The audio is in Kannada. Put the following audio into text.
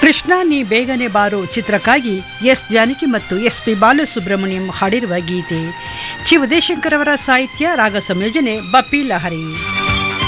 ಕೃಷ್ಣ ನೀ ಬೇಗನೆ ಬಾರೋ ಚಿತ್ರಕ್ಕಾಗಿ ಎಸ್ ಜಾನಕಿ ಮತ್ತು ಎಸ್ ಪಿ ಬಾಲಸುಬ್ರಹ್ಮಣ್ಯಂ ಹಾಡಿರುವ ಗೀತೆ. ಚಿ ಉದಯಶಂಕರ್ ಅವರ ಸಾಹಿತ್ಯ, ರಾಗ ಸಂಯೋಜನೆ ಬಪ್ಪಿ ಲಹರಿ.